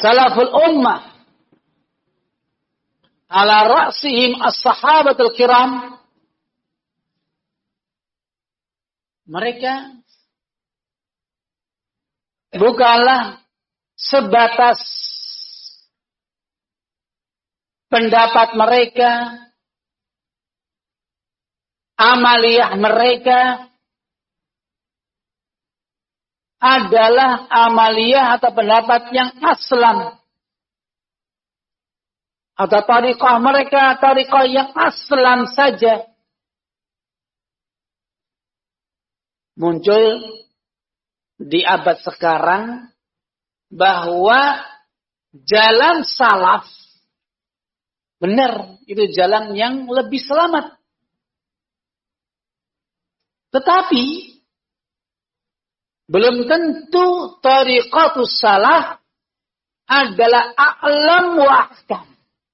salaful ummah ala ra'sihim as-sahabatul kiram, mereka bukanlah sebatas pendapat mereka, amaliyah mereka adalah amaliyah atau pendapat yang aslam, atau tariqah mereka tariqah yang aslam saja. Muncul di abad sekarang bahwa jalan salaf benar, itu jalan yang lebih selamat. Tetapi belum tentu tariqatus salaf adalah a'lam wa ahkam.